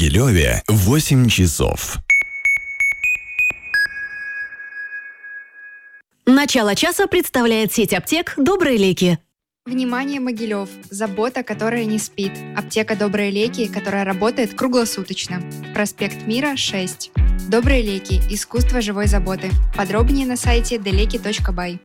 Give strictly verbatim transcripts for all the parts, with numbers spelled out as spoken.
Могилеве восемь часов. Начало часа представляет сеть аптек «Добрые леки». Внимание, Могилев! Забота, которая не спит. Аптека «Добрые леки», которая работает круглосуточно. Проспект Мира, шесть. «Добрые леки. Искусство живой заботы». Подробнее на сайте делеки точка бай.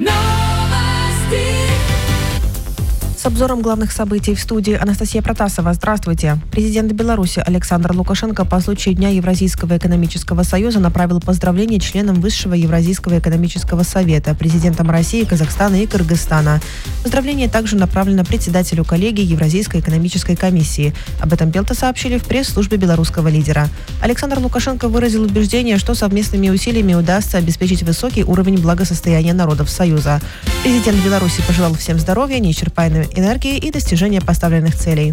С обзором главных событий в студии Анастасия Протасова. Здравствуйте. Президент Беларуси Александр Лукашенко по случаю Дня Евразийского экономического союза направил поздравления членам Высшего Евразийского экономического совета, президентам России, Казахстана и Кыргызстана. Поздравление также направлено председателю коллегии Евразийской экономической комиссии. Об этом Белта сообщили в пресс-службе белорусского лидера. Александр Лукашенко выразил убеждение, что совместными усилиями удастся обеспечить высокий уровень благосостояния народов Союза. Президент Беларуси пожелал всем здоровья, неисчерпаемой энергии и достижения поставленных целей.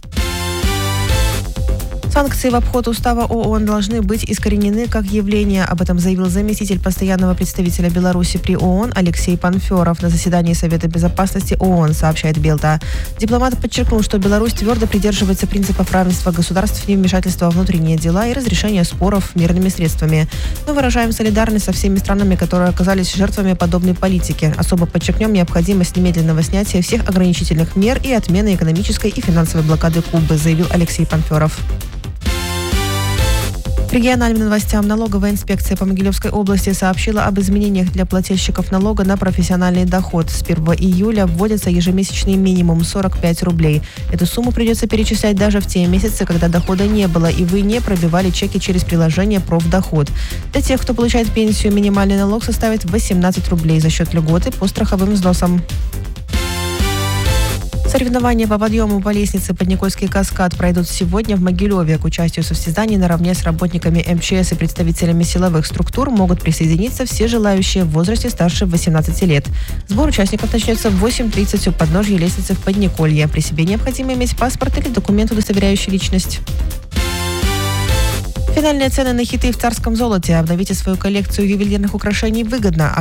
Санкции в обход устава ООН должны быть искоренены как явление. Об этом заявил заместитель постоянного представителя Беларуси при ООН Алексей Панферов на заседании Совета безопасности ООН, сообщает Белта. Дипломат подчеркнул, что Беларусь твердо придерживается принципов равенства государств, невмешательства во внутренние дела и разрешения споров мирными средствами. Мы выражаем солидарность со всеми странами, которые оказались жертвами подобной политики. Особо подчеркнем необходимость немедленного снятия всех ограничительных мер и отмены экономической и финансовой блокады Кубы, заявил Алексей Панферов. К региональным новостям. Налоговая инспекция по Могилевской области сообщила об изменениях для плательщиков налога на профессиональный доход. С первого июля вводится ежемесячный минимум сорок пять рублей. Эту сумму придется перечислять даже в те месяцы, когда дохода не было, и вы не пробивали чеки через приложение «Профдоход». Для тех, кто получает пенсию, минимальный налог составит восемнадцать рублей за счет льготы по страховым взносам. Соревнования по подъему по лестнице под Никольский каскад пройдут сегодня в Могилеве. К участию в состязании наравне с работниками эм че эс и представителями силовых структур могут присоединиться все желающие в возрасте старше восемнадцати лет. Сбор участников начнется в восемь тридцать у подножья лестницы в Подниколье. При себе необходимо иметь паспорт или документ, удостоверяющий личность. Финальные цены на хиты в царском золоте. Обновите свою коллекцию ювелирных украшений выгодно.